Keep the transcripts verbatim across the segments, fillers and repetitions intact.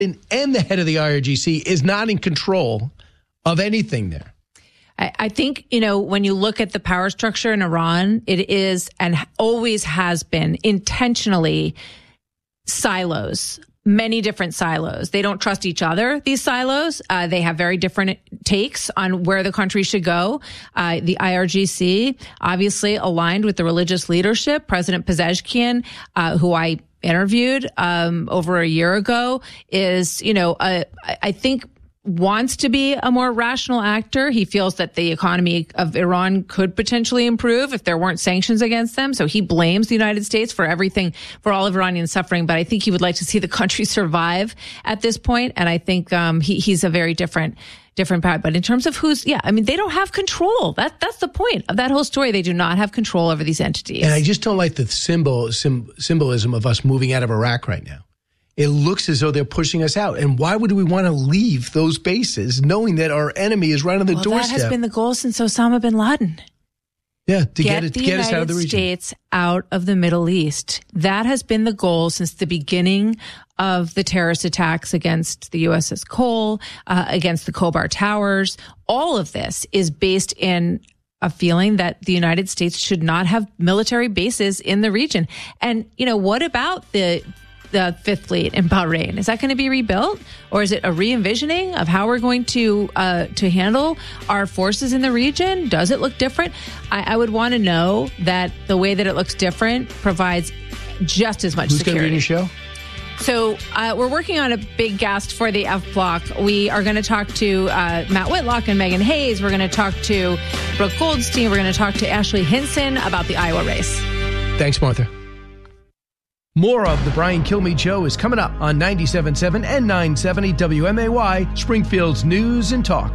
and the head of the I R G C is not in control of anything there. I, I think, you know, when you look at the power structure in Iran, it is and always has been intentionally silos. Many different silos. They don't trust each other, these silos. Uh, they have very different takes on where the country should go. Uh, the I R G C, obviously aligned with the religious leadership. President Pezeshkian, uh, who I interviewed um, over a year ago, is, you know, uh, I think wants to be a more rational actor. He feels that the economy of Iran could potentially improve if there weren't sanctions against them. So he blames the United States for everything, for all of Iranian suffering. But I think he would like to see the country survive at this point. And I think um, he, he's a very different different path. But in terms of who's, yeah, I mean, they don't have control. That That's the point of that whole story. They do not have control over these entities. And I just don't like the symbol sim, symbolism of us moving out of Iraq right now. It looks as though they're pushing us out. And why would we want to leave those bases knowing that our enemy is right on the well, doorstep? That has been the goal since Osama bin Laden. Yeah, to get, get, it, the get us out of the United region. States out of the Middle East. That has been the goal since the beginning of the terrorist attacks against the U S S Cole, uh, against the Khobar Towers. All of this is based in a feeling that the United States should not have military bases in the region. And, you know, what about the the Fifth Fleet in Bahrain? Is that going to be rebuilt, or is it a re-envisioning of how we're going to uh, to handle our forces in the region? Does it look different? I, I would want to know that the way that it looks different provides just as much Who's security. Who's going to be in your show? So uh, we're working on a big guest for the F Block. We are going to talk to uh, Matt Whitlock and Megan Hayes. We're going to talk to Brooke Goldstein. We're going to talk to Ashley Hinson about the Iowa race. Thanks, Martha. More of the Brian Kilmeade Show is coming up on ninety-seven point seven and nine seventy W M A Y, Springfield's News and Talk.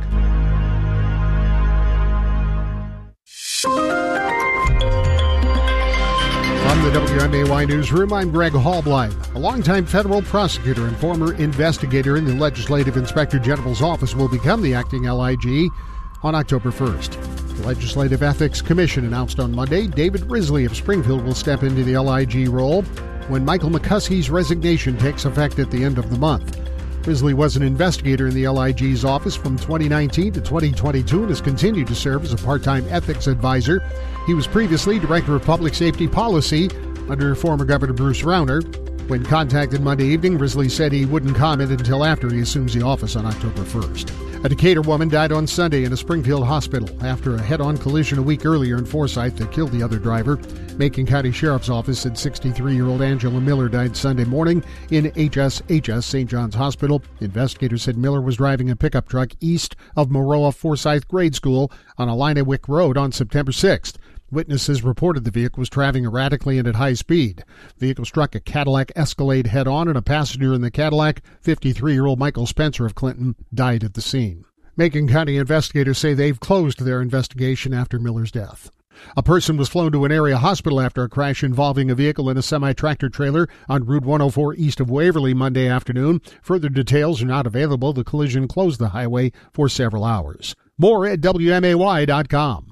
From the W M A Y Newsroom, I'm Greg Hallblein. A longtime federal prosecutor and former investigator in the Legislative Inspector General's office will become the acting L I G on October first. The Legislative Ethics Commission announced on Monday David Risley of Springfield will step into the L I G role when Michael McCuskey's resignation takes effect at the end of the month. Risley was an investigator in the L I G's office from twenty nineteen to twenty twenty-two and has continued to serve as a part-time ethics advisor. He was previously Director of Public Safety Policy under former Governor Bruce Rauner. When contacted Monday evening, Risley said he wouldn't comment until after he assumes the office on October first. A Decatur woman died on Sunday in a Springfield hospital after a head-on collision a week earlier in Forsyth that killed the other driver. Macon County Sheriff's Office said sixty-three-year-old Angela Miller died Sunday morning in H S H S Saint John's Hospital. Investigators said Miller was driving a pickup truck east of Maroa Forsyth Grade School on Alina-Wick Road on September sixth. Witnesses reported the vehicle was traveling erratically and at high speed. The vehicle struck a Cadillac Escalade head-on, and a passenger in the Cadillac, fifty-three-year-old Michael Spencer of Clinton, died at the scene. Macon County investigators say they've closed their investigation after Miller's death. A person was flown to an area hospital after a crash involving a vehicle and a semi-tractor trailer on Route one oh four east of Waverly Monday afternoon. Further details are not available. The collision closed the highway for several hours. More at W M A Y dot com.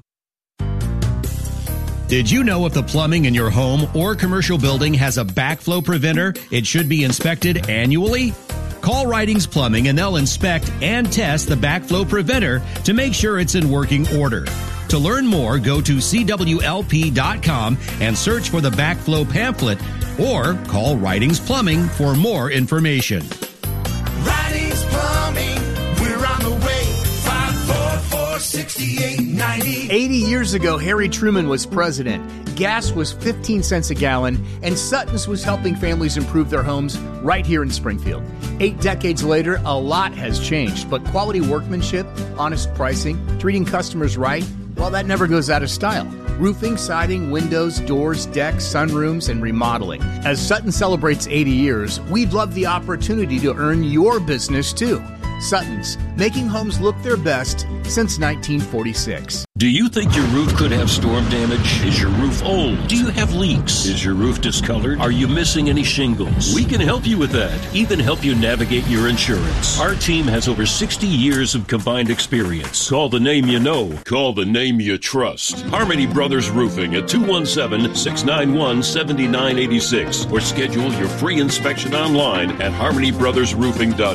Did you know if the plumbing in your home or commercial building has a backflow preventer, it should be inspected annually? Call Ridings Plumbing and they'll inspect and test the backflow preventer to make sure it's in working order. To learn more, go to C W L P dot com and search for the backflow pamphlet, or call Ridings Plumbing for more information. Ridings Plumbing, we're on the way. five four four, six eight nine zero. eighty years ago, Harry Truman was president. Gas was fifteen cents a gallon, and Sutton's was helping families improve their homes right here in Springfield. Eight decades later, a lot has changed, but quality workmanship, honest pricing, treating customers right, well, that never goes out of style. Roofing, siding, windows, doors, decks, sunrooms, and remodeling. As Sutton celebrates eighty years, we'd love the opportunity to earn your business, too. Sutton's, making homes look their best since nineteen forty-six. Do you think your roof could have storm damage? Is your roof old? Do you have leaks? Is your roof discolored? Are you missing any shingles? We can help you with that, even help you navigate your insurance. Our team has over sixty years of combined experience. Call the name you know. Call the name you trust. Harmony Brothers Roofing at two one seven, six nine one, seven nine eight six or schedule your free inspection online at harmony brothers roofing dot com.